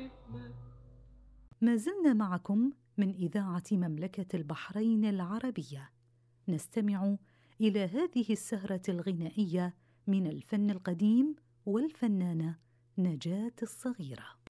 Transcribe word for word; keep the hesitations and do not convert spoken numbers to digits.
ما زلنا معكم من إذاعة مملكة البحرين العربية، نستمع إلى هذه السهرة الغنائية من الفن القديم والفنانة نجاة الصغيرة.